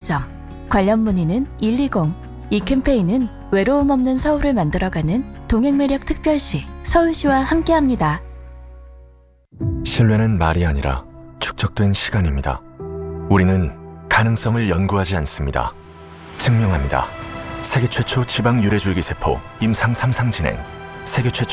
서점. 관련 문의는 120. 이 캠페인은 외로움 없는 서울을 만들어가는 동행매력 특별시 서울시와 함께합니다. 신뢰는 말이 아니라 축적된 시간입니다. 우리는 가능성을 연구하지 않습니다. 증명합니다. 세계 최초 지방 유래줄기세포 임상 3상 진행. 세계 최초